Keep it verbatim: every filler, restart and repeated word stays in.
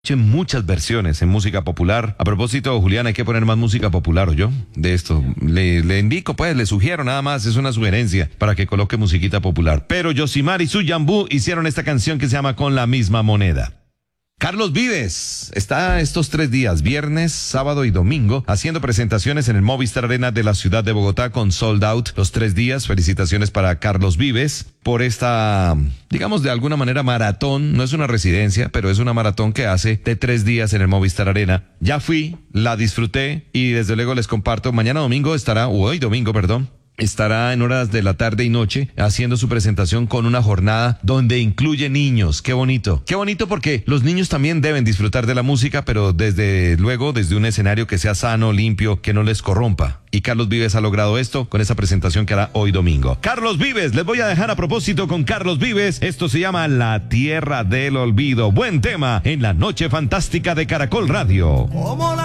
Muchas versiones en música popular. A propósito, Julián, hay que poner más música popular, ¿o yo? De esto. Le, le indico, pues, le sugiero nada más, es una sugerencia para que coloque musiquita popular. Pero Yosimar y su Yambú hicieron esta canción que se llama Con la misma moneda. Carlos Vives está estos tres días, viernes, sábado y domingo, haciendo presentaciones en el Movistar Arena de la ciudad de Bogotá con Sold Out los tres días. Felicitaciones para Carlos Vives por esta, digamos de alguna manera, maratón. No es una residencia, pero es una maratón que hace de tres días en el Movistar Arena. Ya fui, la disfruté y desde luego les comparto. Mañana domingo estará, o hoy domingo, perdón. Estará en horas de la tarde y noche haciendo su presentación con una jornada donde incluye niños. Qué bonito. Qué bonito porque los niños también deben disfrutar de la música, pero desde luego desde un escenario que sea sano, limpio, que no les corrompa. Y Carlos Vives ha logrado esto con esa presentación que hará hoy domingo. Carlos Vives, les voy a dejar a propósito con Carlos Vives. Esto se llama La Tierra del Olvido. Buen tema en la noche fantástica de Caracol Radio.